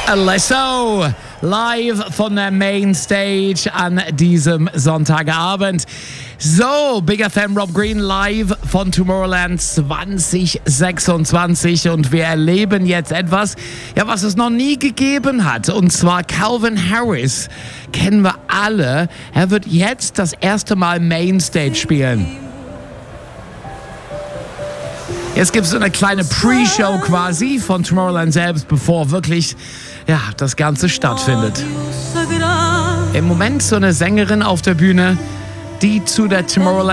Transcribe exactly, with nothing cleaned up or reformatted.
Alesso, live von der Mainstage an diesem Sonntagabend. So, Big F M Rob Green live von Tomorrowland zwanzig sechsundzwanzig und wir erleben jetzt etwas, ja, was es noch nie gegeben hat, und zwar Calvin Harris. Kennen wir alle. Er wird jetzt das erste Mal Mainstage spielen. Jetzt gibt es eine kleine Pre-Show quasi von Tomorrowland selbst, bevor wirklich ja, das Ganze stattfindet. Im Moment so eine Sängerin auf der Bühne, die zu der Tomorrowland